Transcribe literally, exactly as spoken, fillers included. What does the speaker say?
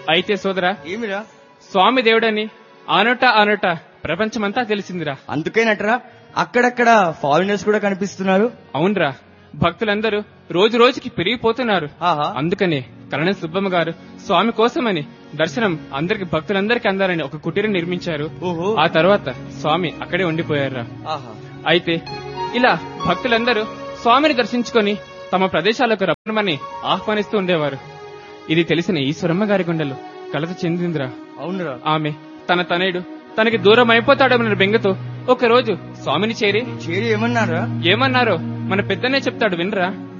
అయితే సోదరా, ఏమిరా? స్వామి దేవుడని ఆనోట ఆనోట ప్రపంచమంతా తెలిసిందిరా. అందుకేనట్రా అక్కడక్కడ ఫారినర్స్ కూడా కనిపిస్తున్నారు. అవునరా, భక్తులందరూ రోజు రోజుకి పెరిగిపోతున్నారు. ఆహా. అందుకనే కరణం సుబ్బమ్మ గారు స్వామి కోసమని దర్శనం అందరికి భక్తులందరికీ అందాలని ఒక కుటీరం నిర్మించారు. ఓహో. ఆ తర్వాత స్వామి అక్కడే ఉండిపోయారా. ఆహా. అయితే ఇలా భక్తులందరూ స్వామిని దర్శించుకొని తమ ప్రదేశాలకు రమ్మని ఆహ్వానిస్తూ ఉండేవారు. ఇది తెలిసిన ఈశ్వరమ్మ గారి గుండెలు కలత చెందిందిరా. అవునురా. ఆమె తన తనయుడు తనకి దూరం అయిపోతాడన్న బెంగతో ఒక రోజు స్వామిని చేరి చేరి ఏమన్నారా? ఏమన్నారో మన పెద్దనే చెప్తాడు వినరా.